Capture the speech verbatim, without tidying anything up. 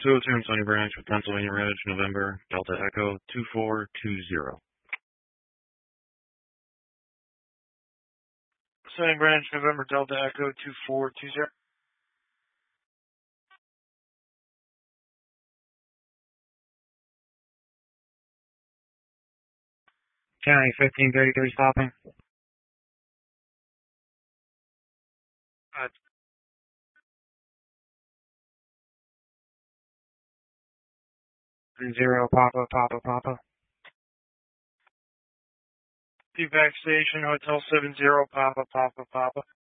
two oh two in Sunny Branch with Pennsylvania Ridge, November, Delta Echo two four two zero. Sunny Branch, November, Delta Echo two four two zero. County fifteen thirty-three stopping. Uh, Zero, Papa, Papa, Papa. Feedback Station, Hotel seven zero, Papa, Papa, Papa.